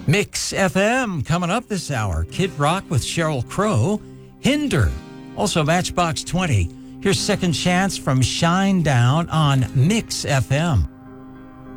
Mix FM coming up this hour. Kid Rock with Sheryl Crow. Hinder. Also Matchbox 20. Here's Second Chance from Shine Down on Mix FM.